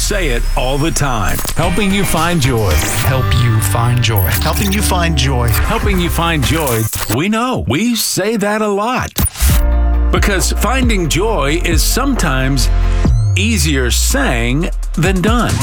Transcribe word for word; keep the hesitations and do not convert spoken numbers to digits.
say it all the time. Helping you find joy. Help you find joy. Helping you find joy. Helping you find joy. We know. We say that a lot. Because finding joy is sometimes easier saying than done.